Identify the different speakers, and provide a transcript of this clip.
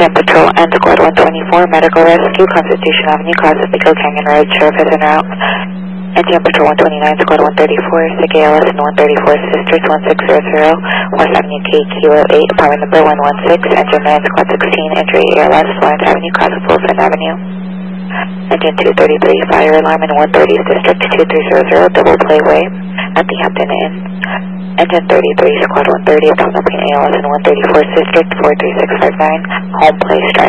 Speaker 1: Engine Patrol and Squad 124, Medical Rescue, Constitution Avenue, Classifico Canyon Road, Sheriff is en route. Engine Patrol 129, Squad 134, SIG ALS and 134 Sisters 1600, West Avenue K Kilo 8, power number 116, Engine 9, Squad 16, entry ALS, Lawrence Avenue, Casa Fulton Avenue. Engine 233, fire alarm in 130, District 2300, Double Playway, at the Hampton Inn. Engine 33, Squad 130, Thousand Plain ALS and 134 District 43659, Home Place Drive.